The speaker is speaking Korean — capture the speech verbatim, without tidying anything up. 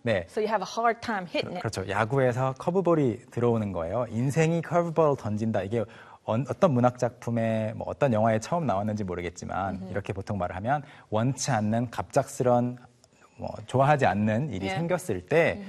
네. So you have a hard time hitting it. 그렇죠. 야구에서 커브볼이 들어오는 거예요. 인생이 커브볼을 던진다. 이게 어떤 문학 작품에 뭐 어떤 영화에 처음 나왔는지 모르겠지만 mm-hmm. 이렇게 보통 말을 하면 원치 않는 갑작스런 뭐 좋아하지 않는 일이 yeah. 생겼을 때